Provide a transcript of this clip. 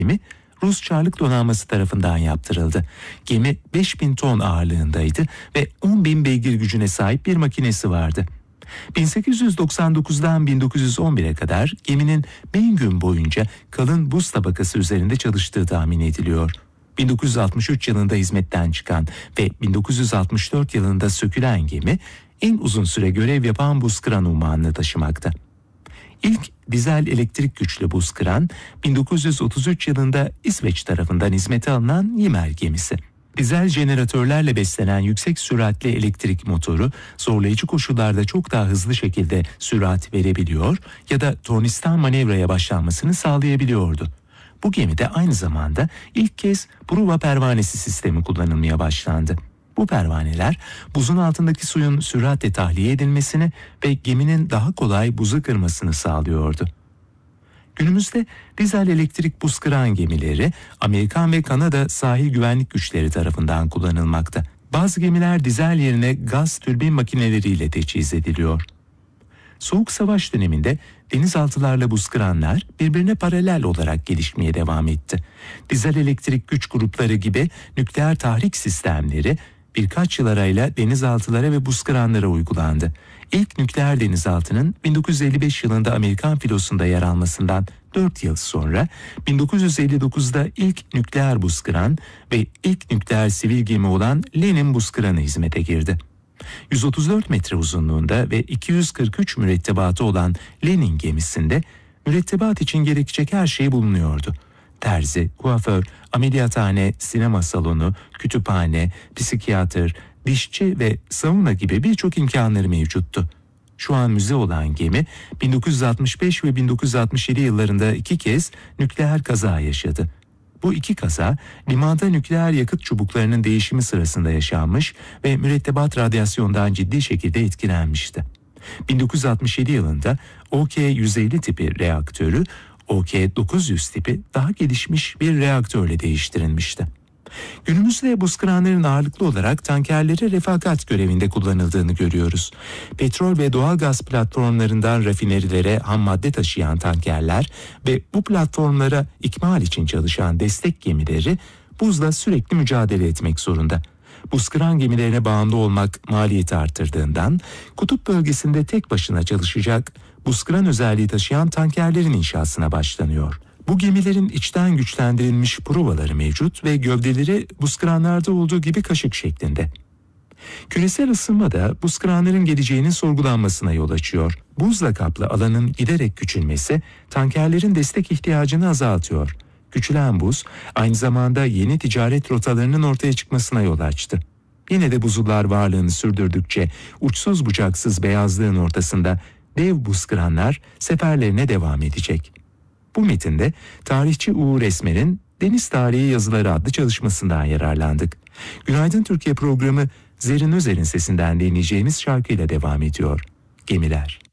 gemi Rus Çarlık Donanması tarafından yaptırıldı. Gemi 5000 ton ağırlığındaydı ve 10.000 beygir gücüne sahip bir makinesi vardı. 1899'dan 1911'e kadar geminin 1000 gün boyunca kalın buz tabakası üzerinde çalıştığı tahmin ediliyor. 1963 yılında hizmetten çıkan ve 1964 yılında sökülen gemi en uzun süre görev yapan buz kıran unvanını taşımakta. İlk dizel elektrik güçlü buz kıran 1933 yılında İsveç tarafından hizmete alınan Ymer gemisi. Dizel jeneratörlerle beslenen yüksek süratli elektrik motoru zorlayıcı koşullarda çok daha hızlı şekilde sürat verebiliyor ya da tornistan manevraya başlanmasını sağlayabiliyordu. Bu gemide aynı zamanda ilk kez Pruva pervanesi sistemi kullanılmaya başlandı. Bu pervaneler buzun altındaki suyun süratle tahliye edilmesini ve geminin daha kolay buzu kırmasını sağlıyordu. Günümüzde dizel elektrik buz kıran gemileri Amerikan ve Kanada sahil güvenlik güçleri tarafından kullanılmakta. Bazı gemiler dizel yerine gaz türbin makineleriyle teçhiz ediliyor. Soğuk Savaş döneminde denizaltılarla buz kıranlar birbirine paralel olarak gelişmeye devam etti. Dizel elektrik güç grupları gibi nükleer tahrik sistemleri birkaç yıl arayla denizaltılara ve buz kıranlara uygulandı. İlk nükleer denizaltının 1955 yılında Amerikan filosunda yer almasından 4 yıl sonra 1959'da ilk nükleer buz kıran ve ilk nükleer sivil gemi olan Lenin buz kıranı hizmete girdi. 134 metre uzunluğunda ve 243 mürettebatı olan Lenin gemisinde mürettebat için gerekecek her şey bulunuyordu. Terzi, kuaför, ameliyathane, sinema salonu, kütüphane, psikiyatr, dişçi ve sauna gibi birçok imkanları mevcuttu. Şu an müze olan gemi 1965 ve 1967 yıllarında 2 kez nükleer kaza yaşadı. Bu 2 kaza limanda nükleer yakıt çubuklarının değişimi sırasında yaşanmış ve mürettebat radyasyondan ciddi şekilde etkilenmişti. 1967 yılında OK-150 tipi reaktörü OK-900 tipi daha gelişmiş bir reaktörle değiştirilmişti. Günümüzde buz kıranların ağırlıklı olarak tankerlere refakat görevinde kullanıldığını görüyoruz. Petrol ve doğalgaz platformlarından rafinerilere ham madde taşıyan tankerler ve bu platformlara ikmal için çalışan destek gemileri buzla sürekli mücadele etmek zorunda. Buz kıran gemilerine bağımlı olmak maliyeti artırdığından kutup bölgesinde tek başına çalışacak buz kıran özelliği taşıyan tankerlerin inşasına başlanıyor. Bu gemilerin içten güçlendirilmiş pruvaları mevcut ve gövdeleri buz kıranlarda olduğu gibi kaşık şeklinde. Küresel ısınma da buz kıranların geleceğinin sorgulanmasına yol açıyor. Buzla kaplı alanın giderek küçülmesi tankerlerin destek ihtiyacını azaltıyor. Küçülen buz aynı zamanda yeni ticaret rotalarının ortaya çıkmasına yol açtı. Yine de buzullar varlığını sürdürdükçe uçsuz bucaksız beyazlığın ortasında dev buz kıranlar seferlerine devam edecek. Bu metinde tarihçi Uğur Esmer'in Deniz Tarihi Yazıları adlı çalışmasından yararlandık. Günaydın Türkiye programı Zerrin Özer'in sesinden dinleyeceğimiz şarkıyla devam ediyor. Gemiler.